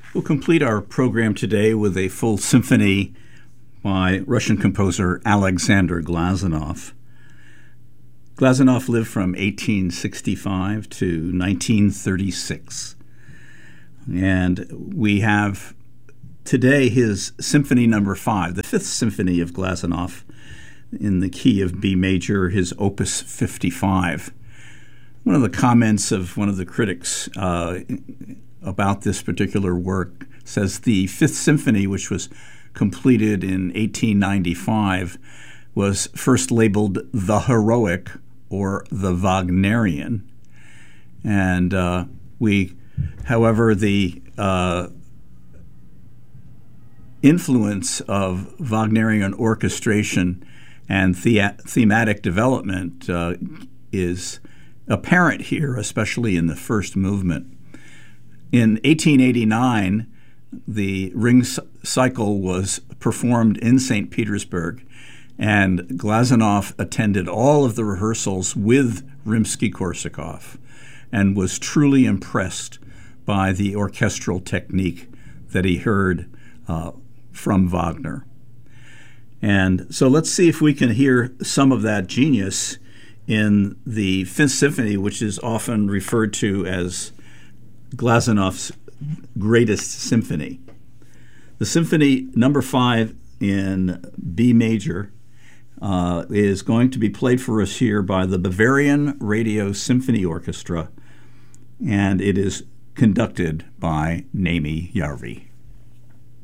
We'll complete our program today with a full symphony by Russian composer Alexander Glazunov. Glazunov lived from 1865 to 1936. And we have today his Symphony Number 5, the Fifth Symphony of Glazunov, in the key of B major, his Opus 55. One of the comments of one of the critics about this particular work says the Fifth Symphony, which was completed in 1895, was first labeled the Heroic or the Wagnerian. And however, the influence of Wagnerian orchestration and thematic development is apparent here, especially in the first movement. In 1889, the Ring Cycle was performed in St. Petersburg, and Glazunov attended all of the rehearsals with Rimsky-Korsakov and was truly impressed by the orchestral technique that he heard from Wagner. And so let's see if we can hear some of that genius in the Fifth Symphony, which is often referred to as Glazunov's greatest symphony. The Symphony Number 5 in B major is going to be played for us here by the Bavarian Radio Symphony Orchestra, and it is conducted by Naimi Järvi.